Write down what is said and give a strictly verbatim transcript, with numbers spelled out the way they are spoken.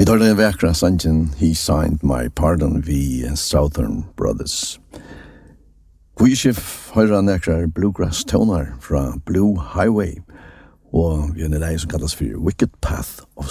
Vi tar den väkra sangen He Signed My Pardon vi Southern Brothers. Kvishif høyra nekrar bluegrass toner fra Blue Highway og vi er en lei som kallas for Wicked Path of